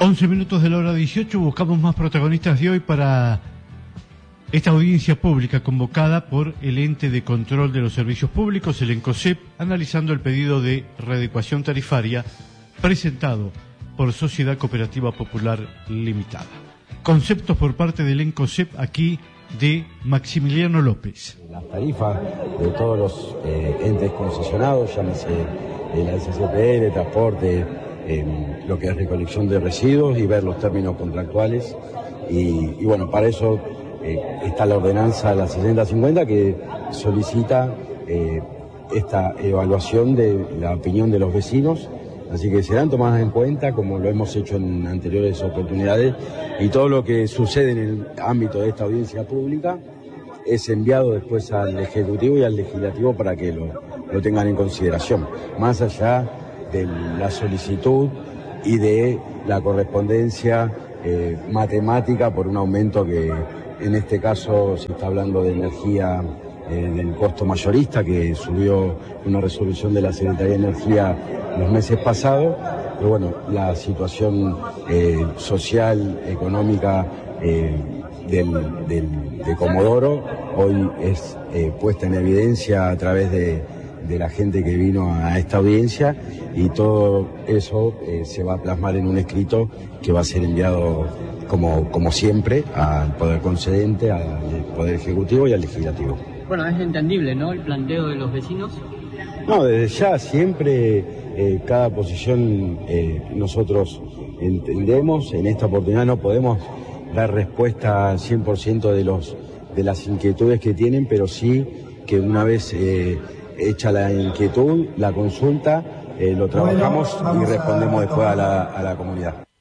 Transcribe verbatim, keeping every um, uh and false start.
once minutos de la hora dieciocho, buscamos más protagonistas de hoy para esta audiencia pública convocada por el Ente de Control de los Servicios Públicos, el ENCOSEP, analizando el pedido de readecuación tarifaria presentado por Sociedad Cooperativa Popular Limitada. Conceptos por parte del ENCOSEP aquí de Maximiliano López. Las tarifas de todos los eh, entes concesionados, llámese eh, la S C P L, transporte, eh, lo que es recolección de residuos y ver los términos contractuales. Y, y bueno, para eso eh, está la ordenanza, la sesenta cincuenta, que solicita eh, esta evaluación de la opinión de los vecinos. Así que serán tomadas en cuenta, como lo hemos hecho en anteriores oportunidades, y todo lo que sucede en el ámbito de esta audiencia pública es enviado después al Ejecutivo y al Legislativo para que lo, lo tengan en consideración, más allá de la solicitud y de la correspondencia eh, matemática por un aumento que en este caso se está hablando de energía eh, del costo mayorista, que subió una resolución de la Secretaría de Energía los meses pasados. Pero bueno, la situación eh, social, económica eh, del, del, de Comodoro hoy es eh, puesta en evidencia a través de, de la gente que vino a esta audiencia, y todo eso eh, se va a plasmar en un escrito que va a ser enviado como, como siempre al Poder Concedente, al Poder Ejecutivo y al Legislativo. Bueno, es entendible, ¿no?, el planteo de los vecinos. No, desde ya siempre eh, cada posición eh, nosotros entendemos. En esta oportunidad no podemos dar respuesta al cien por ciento de los de las inquietudes que tienen, pero sí que una vez eh, hecha la inquietud, la consulta, eh, lo trabajamos y respondemos después a la, a la comunidad.